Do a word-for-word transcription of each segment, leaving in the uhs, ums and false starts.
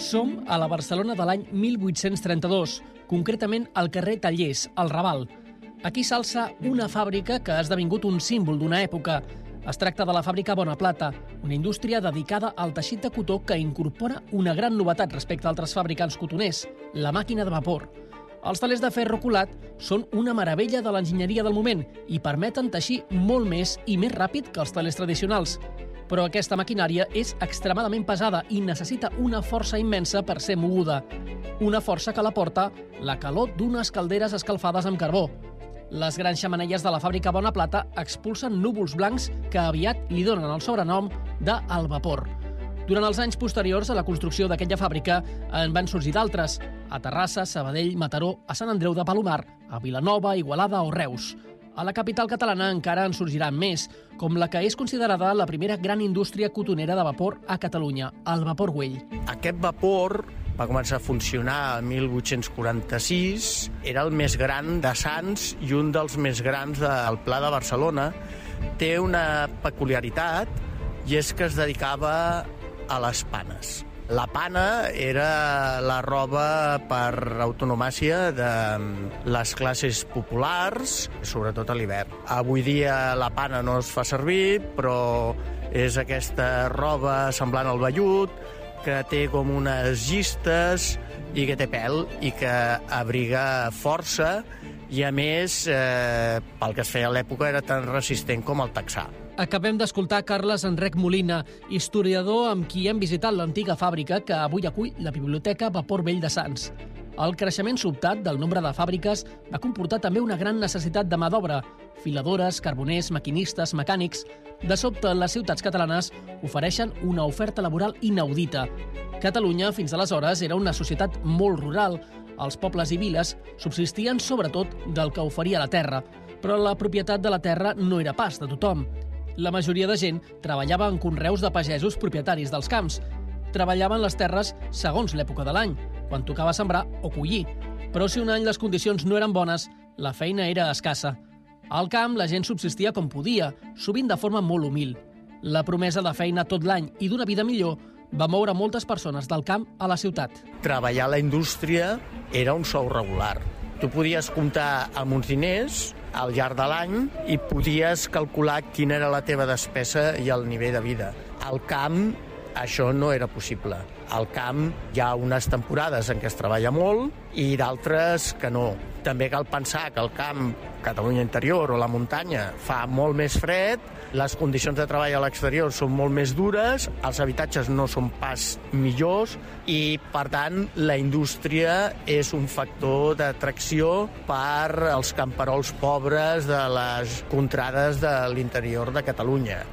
Som a la Barcelona de l'any mil vuit-cents trenta-dos, concretament al carrer Tallers, al Raval. Aquí s'alça una fàbrica que ha esdevingut un símbol d'una època. Es tracta de la fàbrica Bonaplata, una indústria dedicada al teixit de cotó que incorpora una gran novetat respecte a altres fabricants cotoners, la màquina de vapor. Els telers de ferro colat són una meravella de l'enginyeria del moment i permeten teixir molt més i més ràpid que els telers tradicionals. Però aquesta maquinària és extremadament pesada i necessita una força immensa per ser moguda. Una força que la porta la calor d'unes calderes escalfades amb carbó. Les grans xemeneies de la fàbrica Bonaplata expulsen núvols blancs que aviat li donen el sobrenom de el vapor. Durant els anys posteriors a la construcció d'aquella fàbrica en van sorgir d'altres, a Terrassa, Sabadell, Mataró, a Sant Andreu de Palomar, a Vilanova, Igualada o Reus. A la capital catalana encara en sorgiran més, com la que és considerada la primera gran indústria cotonera de vapor a Catalunya, el Vapor Güell. Aquest vapor va començar a funcionar el mil vuit-cents quaranta-sis, era el més gran de Sants i un dels més grans del Pla de Barcelona. Té una peculiaritat i és que es dedicava a les panes. La pana era la roba per autonomàcia de les classes populars, sobretot a l'hivern. Avui dia la pana no es fa servir, però és aquesta roba semblant al vellut, que té com unes llistes i que té pèl i que abriga força i, a més, eh, pel que es feia a l'època, era tan resistent com el texà. Acabem d'escoltar Carles Enrec Molina, historiador amb qui hem visitat l'antiga fàbrica que avui acull la Biblioteca Vapor Vell de Sants. El creixement sobtat del nombre de fàbriques va comportar també una gran necessitat de mà d'obra. Filadores, carboners, maquinistes, mecànics... De sobte, les ciutats catalanes ofereixen una oferta laboral inaudita. Catalunya, fins aleshores, era una societat molt rural. Els pobles i viles subsistien sobretot del que oferia la terra, però la propietat de la terra no era pas de tothom. La majoria de gent treballava en conreus de pagesos propietaris dels camps. Treballaven les terres segons l'època de l'any, quan tocava sembrar o collir. Però si un any les condicions no eren bones, la feina era escassa. Al camp la gent subsistia com podia, sovint de forma molt humil. La promesa de feina tot l'any i d'una vida millor va moure moltes persones del camp a la ciutat. Treballar a la indústria era un sou regular. Tu podies comptar amb uns diners al llarg de l'any i podies calcular quina era la teva despesa i el nivell de vida. Al camp això no era possible. Al camp hi ha unes temporades en què es treballa molt i d'altres que no. També cal pensar que al camp, Catalunya interior o la muntanya, fa molt més fred, les condicions de treball a l'exterior són molt més dures, els habitatges no són pas millors i, per tant, la indústria és un factor d'atracció per als camperols pobres de les contrades de l'interior de Catalunya.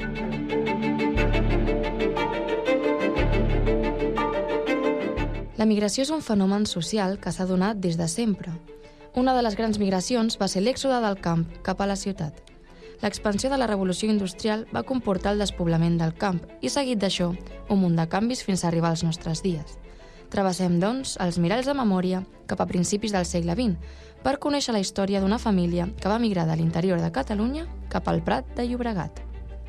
La migració és un fenomen social que s'ha donat des de sempre. Una de les grans migracions va ser l'èxode del camp cap a la ciutat. L'expansió de la revolució industrial va comportar el despoblament del camp i, seguit d'això, un munt de canvis fins a arribar als nostres dies. Travessem, doncs, els miralls de memòria cap a principis del segle vint per conèixer la història d'una família que va migrar de l'interior de Catalunya cap al Prat de Llobregat.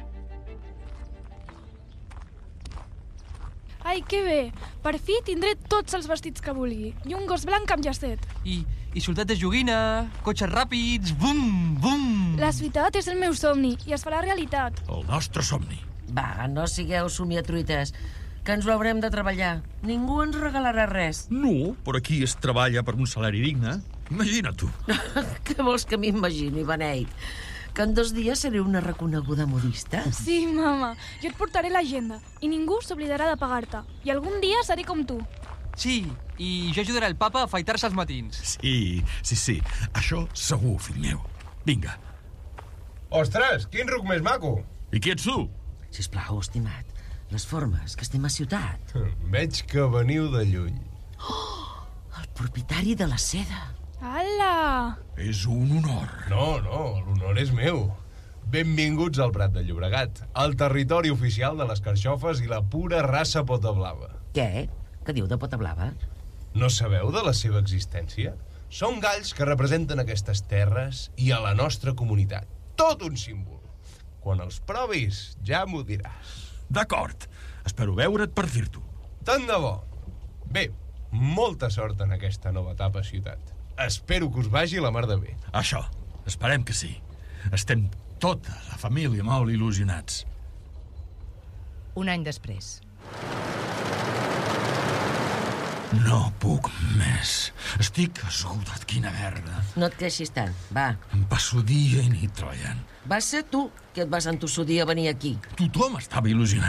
Ai, que bé! Per fi tindré tots els vestits que vulgui. I un gos blanc amb llacet. I, i soldat de joguina, cotxes ràpids, bum, bum! La ciutat és el meu somni i es farà realitat. El nostre somni. Va, no sigueu somiatruites, que ens ho haurem de treballar. Ningú ens regalarà res. No, però aquí es treballa per un salari digne. Imagina't tu. Què vols que m'imagini, Beneit? Que en dos dies seré una reconeguda modista? Sí, mama. Jo et portaré l'agenda i ningú s'oblidarà de pagar-te. I algun dia seré com tu. Sí, i jo ajudaré el papa a afaitar-se els matins. Sí, sí, sí. Això segur, fill meu. Vinga. Ostres, quin ruc més maco! I qui ets tu? Sisplau, estimat, les formes, que estem a ciutat. Veig que veniu de lluny. Oh, el propietari de la seda. Ala! És un honor. No, no, l'honor és meu. Benvinguts al Prat de Llobregat, el territori oficial de les carxofes i la pura raça pota blava. Què? Què diu de pota blava? No sabeu de la seva existència? Són galls que representen aquestes terres i a la nostra comunitat. Tot un símbol. Quan els provis, ja m'ho diràs. D'acord. Espero veure't per dir-t'ho. Tant de bo. Bé, molta sort en aquesta nova etapa a ciutat. Espero que us vagi la mar de bé. Això, esperem que sí. Estem tota la família molt il·lusionats. Un any després. No puc més. Estic esgotat, quina merda. No et queixis tant, va. Em passo dia i nit treballant. Va ser tu que et vas entossudir a venir aquí. Tothom estava il·lusionat.